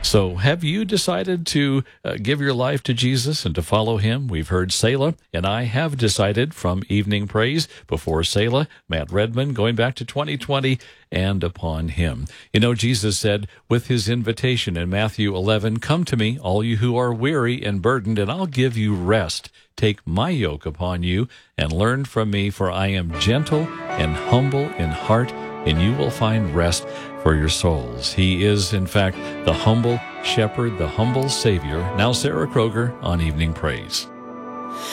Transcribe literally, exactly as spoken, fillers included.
So have you decided to uh, give your life to Jesus and to follow him? We've heard Selah, and I have decided from Evening Praise. Before Selah, Matt Redman, going back to twenty twenty, and upon him. You know, Jesus said with his invitation in Matthew eleven, "Come to me, all you who are weary and burdened, and I'll give you rest. Take my yoke upon you and learn from me, for I am gentle and humble in heart, and you will find rest for your souls." He is, in fact, the humble shepherd, the humble Savior. Now Sarah Kroger on Evening Praise.